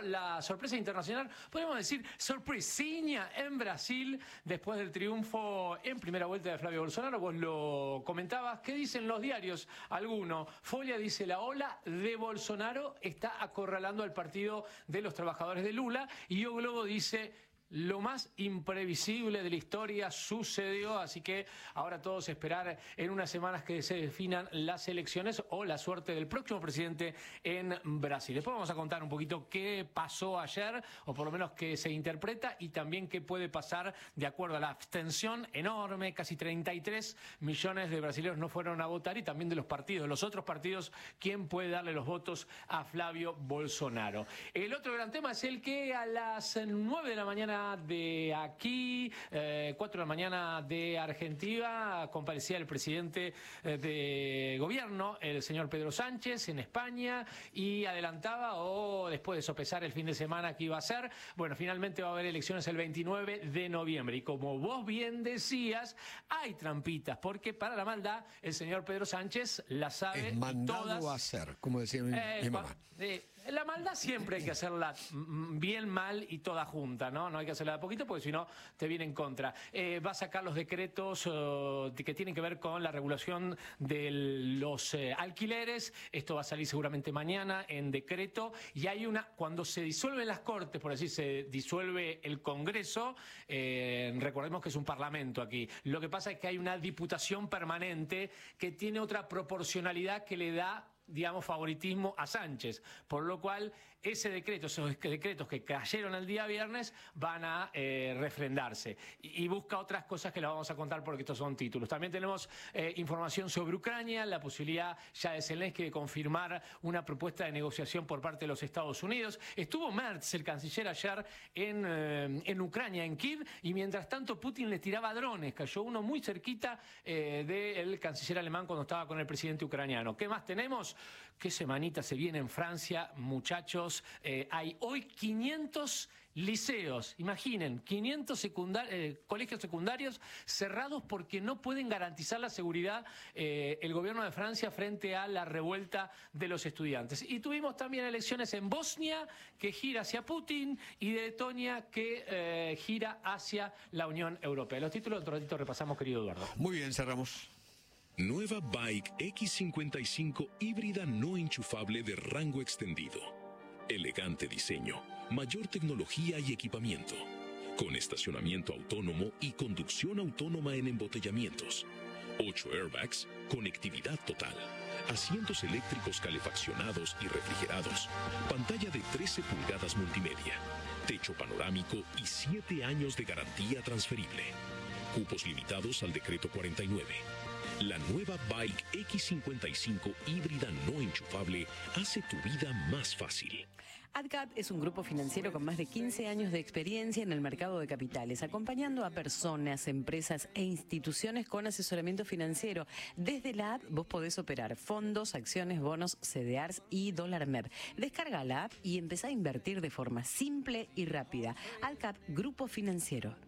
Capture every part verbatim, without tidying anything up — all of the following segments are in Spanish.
la sorpresa internacional, podemos decir sorpresiña en Brasil, después del triunfo en primera vuelta de Flavio Bolsonaro. Vos lo comentabas. ¿Qué dicen los diarios? Alguno. Folia dice: la ola de Bolsonaro está acorralando al Partido de los Trabajadores de Lula. Y O Globo dice: lo más imprevisible de la historia sucedió, así que ahora todos esperar en unas semanas que se definan las elecciones o la suerte del próximo presidente en Brasil. Después vamos a contar un poquito qué pasó ayer, o por lo menos qué se interpreta, y también qué puede pasar de acuerdo a la abstención enorme. Casi treinta y tres millones de brasileños no fueron a votar, y también de los partidos, los otros partidos, quién puede darle los votos a Flavio Bolsonaro. El otro gran tema es el que a las nueve de la mañana de aquí, eh, cuatro de la mañana de Argentina, comparecía el presidente eh, de gobierno, el señor Pedro Sánchez, en España, y adelantaba, o después de sopesar el fin de semana que iba a ser, bueno, finalmente va a haber elecciones el veintinueve de noviembre. Y como vos bien decías, hay trampitas, porque para la maldad el señor Pedro Sánchez la sabe. Es mandado todas, a hacer, como decía mi, eh, mi mamá. Eh, la maldad siempre hay que hacerla bien, mal y toda junta, ¿no? No hay que hacerla de a poquito, porque si no te viene en contra. Eh, va a sacar los decretos uh, que tienen que ver con la regulación de los eh, alquileres. Esto va a salir seguramente mañana en decreto. Y hay una, cuando se disuelven las Cortes, por decir, se disuelve el Congreso, eh, recordemos que es un parlamento aquí. Lo que pasa es que hay una diputación permanente que tiene otra proporcionalidad que le da, digamos, favoritismo a Sánchez, por lo cual ese decreto, esos decretos que cayeron el día viernes van a eh, refrendarse, y, y busca otras cosas que las vamos a contar porque estos son títulos. También tenemos eh, información sobre Ucrania, la posibilidad ya de Zelensky de confirmar una propuesta de negociación por parte de los Estados Unidos. Estuvo Merz, el canciller, ayer en, eh, en Ucrania, en Kiev, y mientras tanto Putin le tiraba drones. Cayó uno muy cerquita eh, del canciller alemán cuando estaba con el presidente ucraniano. ¿Qué más tenemos? Qué semanita se viene en Francia, muchachos. Eh, hay hoy quinientos liceos, imaginen, quinientos secundar eh, colegios secundarios cerrados porque no pueden garantizar la seguridad eh, el gobierno de Francia frente a la revuelta de los estudiantes. Y tuvimos también elecciones en Bosnia, que gira hacia Putin, y de Letonia, que eh, gira hacia la Unión Europea. Los títulos otro ratito repasamos, querido Eduardo. Muy bien, cerramos. Nueva Bike X cincuenta y cinco híbrida no enchufable de rango extendido. Elegante diseño, mayor tecnología y equipamiento. Con estacionamiento autónomo y conducción autónoma en embotellamientos. ocho airbags, conectividad total. Asientos eléctricos calefaccionados y refrigerados. Pantalla de trece pulgadas multimedia. Techo panorámico y siete años de garantía transferible. Cupos limitados al decreto cuarenta y nueve. La nueva Bike X cincuenta y cinco híbrida no enchufable hace tu vida más fácil. AdCap es un grupo financiero con más de quince años de experiencia en el mercado de capitales, acompañando a personas, empresas e instituciones con asesoramiento financiero. Desde la app vos podés operar fondos, acciones, bonos, C D Rs y dólar MER. Descarga la app y empezá a invertir de forma simple y rápida. AdCap, Grupo Financiero.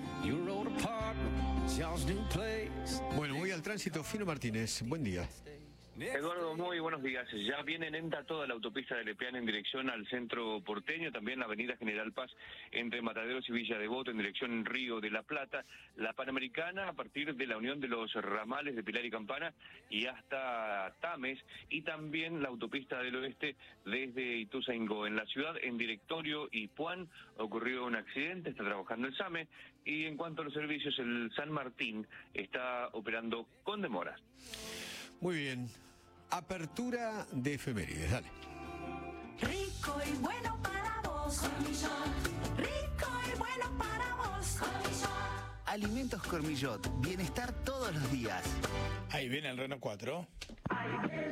Bueno, voy al tránsito. Fino Martínez, buen día. Eduardo, muy buenos días. Ya viene lenta toda la autopista de Lepeán en dirección al centro porteño, también la avenida General Paz entre Mataderos y Villa Devoto en dirección Río de la Plata, la Panamericana a partir de la unión de los ramales de Pilar y Campana y hasta Tames, y también la autopista del oeste desde Ituzaingó. En la ciudad, en Directorio y Puan, ocurrió un accidente, está trabajando el SAME, y en cuanto a los servicios, el San Martín está operando con demoras. Muy bien. Apertura de efemérides, dale. Rico y bueno para vos, Cormillot. Rico y bueno para vos, Cormillot. Alimentos Cormillot, bienestar todos los días. Ahí viene el Renault cuatro.